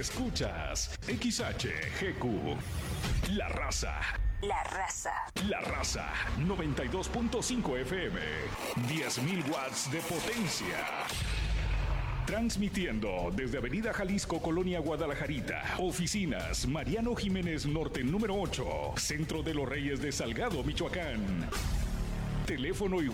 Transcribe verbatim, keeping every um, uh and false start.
Escuchas X H G Q. La Raza. La Raza. La Raza. noventa y dos punto cinco F M. diez mil watts de potencia. Transmitiendo desde Avenida Jalisco, Colonia Guadalajarita. Oficinas Mariano Jiménez Norte número ocho. Centro de los Reyes de Salgado, Michoacán. Teléfono y